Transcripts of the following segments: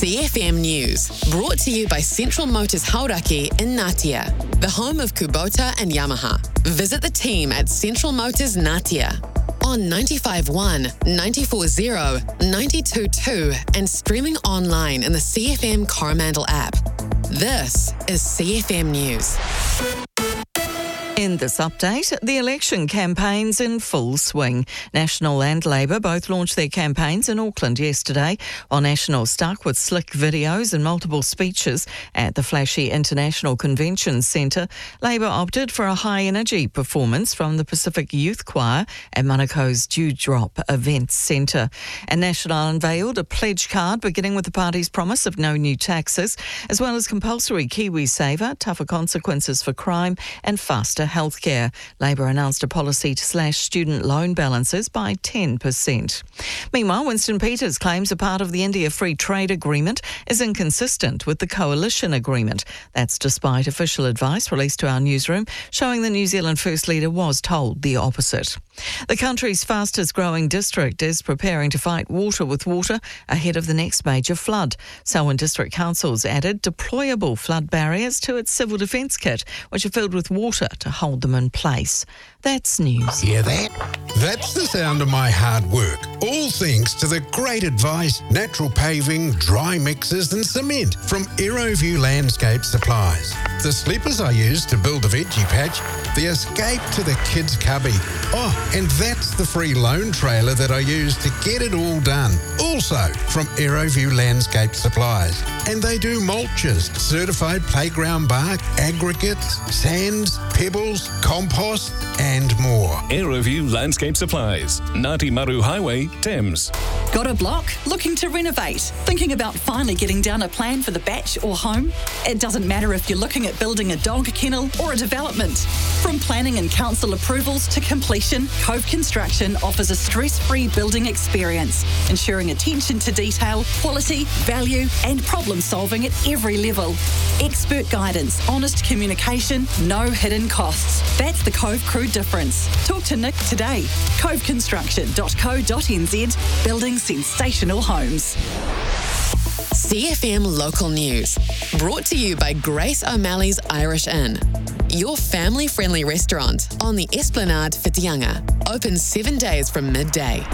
CFM News, brought to you by Central Motors Hauraki in Ngatea, the home of Kubota and Yamaha. Visit the team at Central Motors Ngatea on 95.1, 94.0, 92.2 and streaming online in the CFM Coromandel app. This is CFM News. In this update, the election campaign's in full swing. National and Labour both launched their campaigns in Auckland yesterday, while National stuck with slick videos and multiple speeches at the flashy International Convention Centre. Labour opted for a high-energy performance from the Pacific Youth Choir at Manako's Dewdrop Events Centre. And National unveiled a pledge card beginning with the party's promise of no new taxes, as well as compulsory KiwiSaver, tougher consequences for crime and faster healthcare. Labour announced a policy to slash student loan balances by 10%. Meanwhile, Winston Peters claims a part of the India Free Trade Agreement is inconsistent with the coalition agreement. That's despite official advice released to our newsroom showing the New Zealand First Leader was told the opposite. The country's fastest growing district is preparing to fight water with water ahead of the next major flood. Selwyn District Council's added deployable flood barriers to its civil defence kit, which are filled with water to hold them in place. That's news. Hear that? That's the sound of my hard work. All thanks to the great advice, natural paving, dry mixes and cement from Aeroview Landscape Supplies. The sleepers I use to build the veggie patch, the escape to the kids' cubby. Oh, and that's the free loan trailer that I use to get it all done. Also from Aeroview Landscape Supplies. And they do mulches, certified playground bark, aggregates, sands, pebbles, compost and more. Aeroview Landscape Supplies, Ngāti Maru Highway, Thames. Got a block? Looking to renovate? Thinking about finally getting down a plan for the batch or home? It doesn't matter if you're looking at building a dog kennel or a development. From planning and council approvals to completion, Cove Construction offers a stress-free building experience, ensuring attention to detail, quality, value and problem solving at every level. Expert guidance, honest communication, no hidden costs. That's the Cove Crew difference. Talk to Nick today. coveconstruction.co.nz, building sensational homes. CFM Local News, brought to you by Grace O'Malley's Irish Inn, your family-friendly restaurant on the Esplanade Whitianga, open 7 days from midday.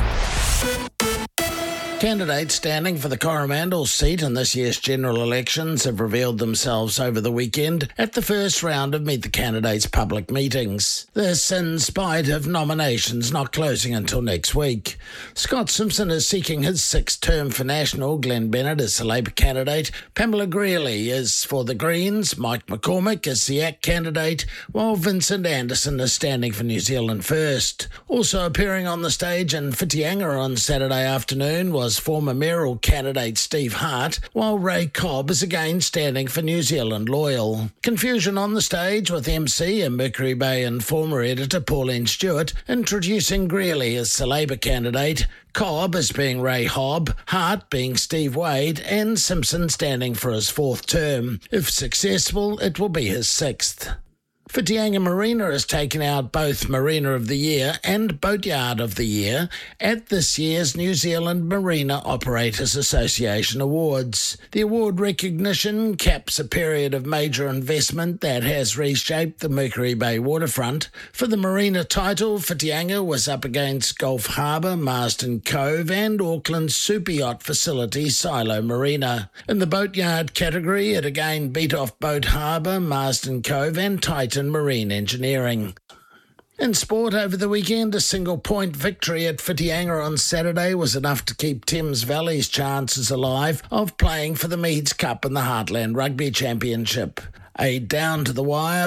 Candidates standing for the Coromandel seat in this year's general elections have revealed themselves over the weekend at the first round of Meet the Candidates public meetings. This in spite of nominations not closing until next week. Scott Simpson is seeking his sixth term for National, Glenn Bennett is the Labour candidate, Pamela Greeley is for the Greens, Mike McCormick is the ACT candidate, while Vincent Anderson is standing for New Zealand First. Also appearing on the stage in Whitianga on Saturday afternoon was former mayoral candidate Steve Hart, while Ray Cobb is again standing for New Zealand Loyal. Confusion on the stage with MC and Mercury Bay and former editor Pauline Stewart introducing Greeley as the Labour candidate, Cobb as being Ray Hobb, Hart being Steve Wade, and Simpson standing for his fourth term. If successful, it will be his sixth. Whitianga Marina has taken out both Marina of the Year and Boatyard of the Year at this year's New Zealand Marina Operators Association Awards. The award recognition caps a period of major investment that has reshaped the Mercury Bay waterfront. For the Marina title, Whitianga was up against Gulf Harbour, Marsden Cove and Auckland's super yacht facility Silo Marina. In the Boatyard category, it again beat off Boat Harbour, Marsden Cove and Titan Marine Engineering. In sport over the weekend, a single-point victory at Whitianga on Saturday was enough to keep Thames Valley's chances alive of playing for the Meads Cup in the Heartland Rugby Championship. A down-to-the-wire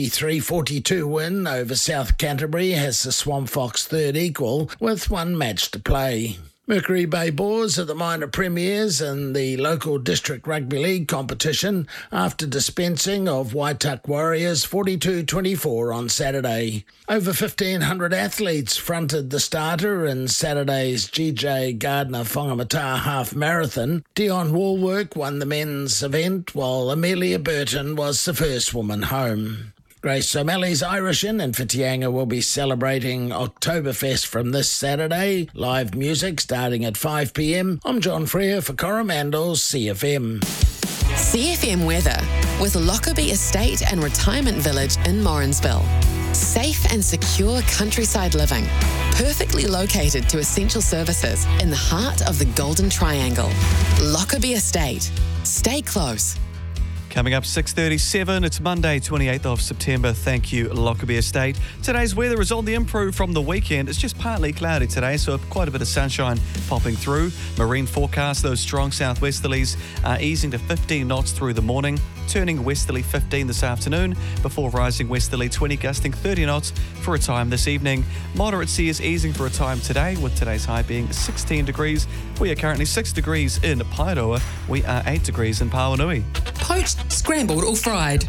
43-42 win over South Canterbury has the Swamp Fox third equal with one match to play. Mercury Bay Boars are the minor premiers in the local district rugby league competition after dispensing of Waituck Warriors 42-24 on Saturday. Over 1,500 athletes fronted the starter in Saturday's GJ Gardner Whangamata Half Marathon. Dion Woolwork won the men's event while Amelia Burton was the first woman home. Grace O'Malley's Irish Inn in Whitianga will be celebrating Oktoberfest from this Saturday. Live music starting at 5 p.m. I'm John Freer for Coromandel's CFM. CFM weather with Lockerbie Estate and Retirement Village in Morrinsville. Safe and secure countryside living, perfectly located to essential services in the heart of the Golden Triangle. Lockerbie Estate. Stay close. Coming up 6:37, it's Monday 28th of September. Thank you, Lockerbie Estate. Today's weather is on the improve from the weekend. It's just partly cloudy today, so quite a bit of sunshine popping through. Marine forecast, those strong southwesterlies are easing to 15 knots through the morning, turning westerly 15 this afternoon, before rising westerly 20, gusting 30 knots for a time this evening. Moderate sea is easing for a time today, with today's high being 16 degrees. We are currently 6 degrees in Paeroa. We are 8 degrees in Pauanui. Poached, scrambled or fried.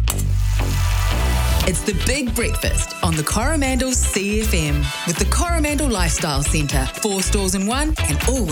It's the big breakfast on the Coromandel's CFM with the Coromandel Lifestyle Centre. 4 stores in one and all